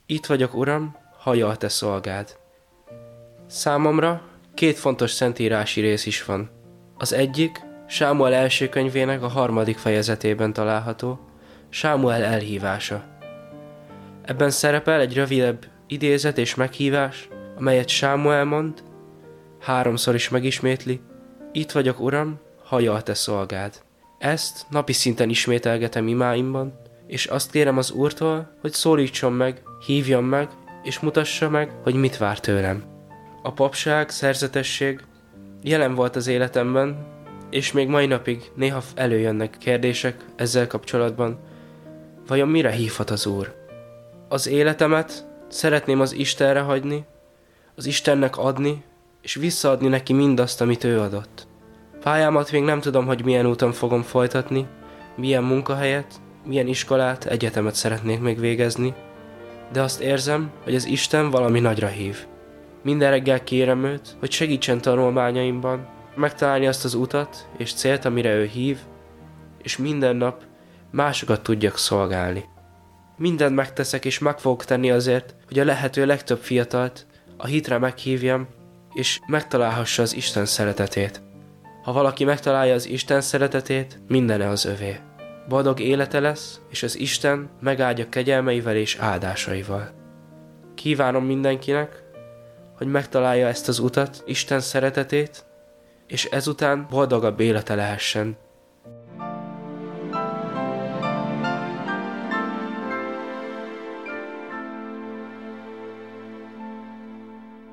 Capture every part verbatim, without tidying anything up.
Itt vagyok, Uram, hallja a te szolgád. Számomra két fontos szentírási rész is van. Az egyik Sámuel első könyvének a harmadik fejezetében található, Sámuel elhívása. Ebben szerepel egy rövidebb idézet és meghívás, amelyet Sámuel mond, háromszor is megismétli, itt vagyok, Uram, hallja a te szolgád. Ezt napi szinten ismételgetem imáimban, és azt kérem az Úrtól, hogy szólítson meg, hívjon meg, és mutassa meg, hogy mit vár tőlem. A papság, szerzetesség jelen volt az életemben, és még mai napig néha előjönnek kérdések ezzel kapcsolatban. Vajon mire hívhat az Úr? Az életemet szeretném az Istenre hagyni, az Istennek adni, és visszaadni neki mindazt, amit ő adott. Pályámat még nem tudom, hogy milyen úton fogom folytatni, milyen munkahelyet, milyen iskolát, egyetemet szeretnék még végezni, de azt érzem, hogy az Isten valami nagyra hív. Minden reggel kérem őt, hogy segítsen tanulmányaimban, megtalálni azt az utat és célt, amire ő hív, és minden nap másokat tudjak szolgálni. Mindent megteszek és meg fogok tenni azért, hogy a lehető legtöbb fiatalt a hitre meghívjam, és megtalálhassa az Isten szeretetét. Ha valaki megtalálja az Isten szeretetét, mindene az övé. Boldog élete lesz, és az Isten megáldja kegyelmeivel és áldásaival. Kívánom mindenkinek, hogy megtalálja ezt az utat, Isten szeretetét, és ezután boldogabb élete lehessen.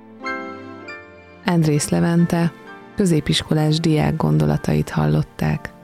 Endrész Levente, középiskolás diák gondolatait hallották.